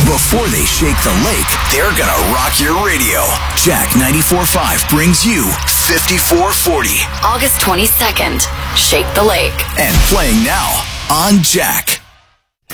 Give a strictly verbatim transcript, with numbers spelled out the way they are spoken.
Before they shake the lake, they're gonna rock your radio. Jack ninety-four point five brings you fifty-four forty. August twenty-second, Shake the Lake. And playing now on Jack.